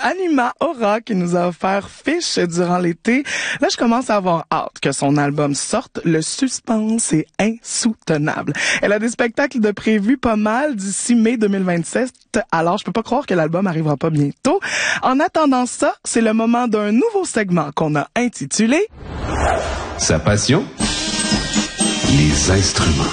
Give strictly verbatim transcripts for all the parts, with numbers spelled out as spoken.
Anima Aura qui nous a offert Fish durant l'été. Là, je commence à avoir hâte que son album sorte. Le suspense est insoutenable. Elle a des spectacles de prévus pas mal d'ici mai deux mille vingt-sept. Alors, je peux pas croire que l'album arrivera pas bientôt. En attendant ça, c'est le moment d'un nouveau segment qu'on a intitulé Sa passion, les instruments.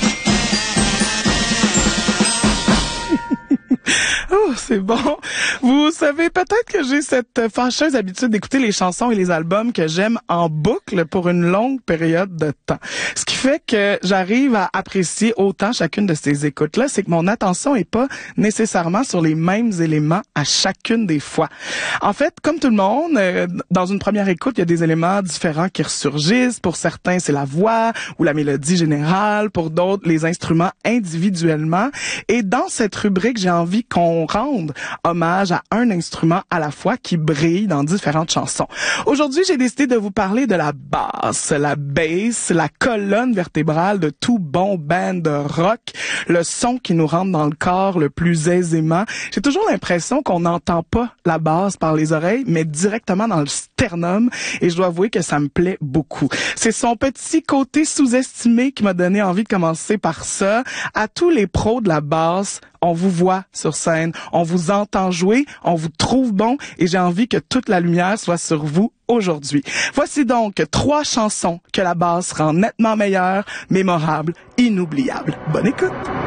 Oh, c'est bon. Vous savez peut-être que j'ai cette fâcheuse habitude d'écouter les chansons et les albums que j'aime en boucle pour une longue période de temps. Ce qui fait que j'arrive à apprécier autant chacune de ces écoutes-là, c'est que mon attention est pas nécessairement sur les mêmes éléments à chacune des fois. En fait, comme tout le monde, euh, dans une première écoute, il y a des éléments différents qui ressurgissent. Pour certains, c'est la voix ou la mélodie générale. Pour d'autres, les instruments individuellement. Et dans cette rubrique, j'ai envie qu'on rende hommage à un instrument à la fois qui brille dans différentes chansons. Aujourd'hui, j'ai décidé de vous parler de la basse, la bass, la colonne vertébrale de tout bon band de rock, le son qui nous rentre dans le corps le plus aisément. J'ai toujours l'impression qu'on n'entend pas la basse par les oreilles, mais directement dans le sternum, et je dois avouer que ça me plaît beaucoup. C'est son petit côté sous-estimé qui m'a donné envie de commencer par ça. À tous les pros de la basse, on vous voit sur scène, on vous entend jouer, on vous trouve bon et j'ai envie que toute la lumière soit sur vous aujourd'hui. Voici donc trois chansons que la basse rend nettement meilleure, mémorable, inoubliable. Bonne écoute!